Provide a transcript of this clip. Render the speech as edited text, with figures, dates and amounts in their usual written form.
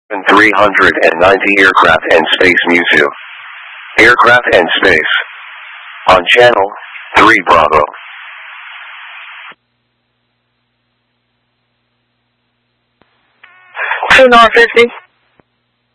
390 Aircraft and Space Museum. Aircraft and Space. On Channel 3 Bravo. Two North 50.